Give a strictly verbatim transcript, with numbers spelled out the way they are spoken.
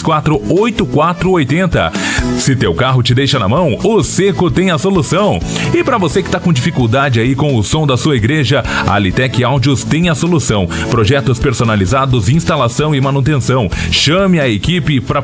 quatro, oito quatro oito zero. Se teu carro te deixa na mão, o Seco tem a solução. E para você que tá com dificuldade aí com o som da sua igreja, a Alitec Áudios tem a solução. Projetos personalizados, instalação e manutenção. Chame a equipe para